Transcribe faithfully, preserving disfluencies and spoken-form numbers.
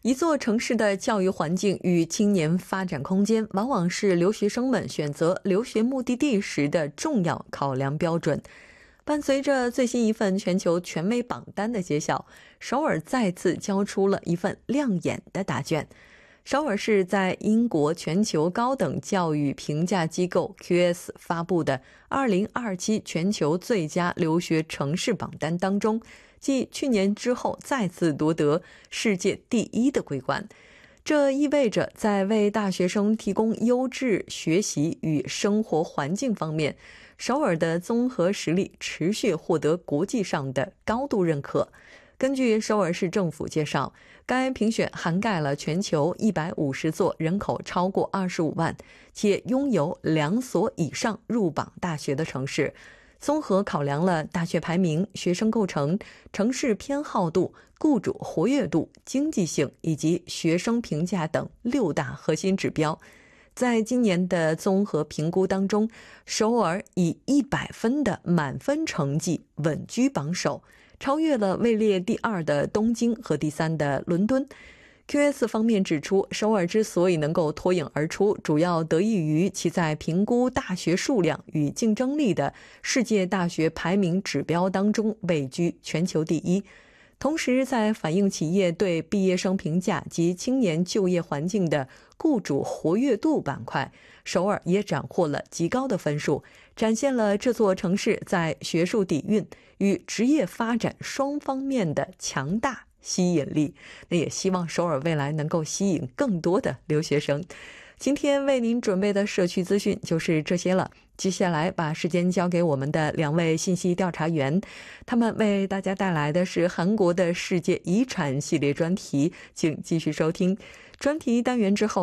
一座城市的教育环境与青年发展空间，往往是留学生们选择留学目的地时的重要考量标准。伴随着最新一份全球全美榜单的揭晓，首尔再次交出了一份亮眼的答卷。首尔市在英国全球高等教育评价机构 Q S 发布的二零二七全球最佳留学城市榜单当中，继去年之后再次夺得世界第一的桂冠。这意味着在为大学生提供优质学习与生活环境方面，首尔的综合实力持续获得国际上的高度认可。根据首尔市政府介绍，该评选涵盖了全球一百五十座人口超过二十五万且拥有两所以上入榜大学的城市，综合考量了大学排名、学生构成、城市偏好度、雇主活跃度、经济性以及学生评价等六大核心指标。在今年的综合评估当中，首尔以一百分的满分成绩稳居榜首，超越了位列第二的东京和第三的伦敦。Q S 方面指出，首尔之所以能够脱颖而出，主要得益于其在评估大学数量与竞争力的世界大学排名指标当中位居全球第一。同时，在反映企业对毕业生评价及青年就业环境的雇主活跃度板块，首尔也斩获了极高的分数，展现了这座城市在学术底蕴与职业发展双方面的强大吸引力。那也希望首尔未来能够吸引更多的留学生。今天为您准备的社区资讯就是这些了，接下来把时间交给我们的两位信息调查员，他们为大家带来的是韩国的世界遗产系列专题，请继续收听专题单元之后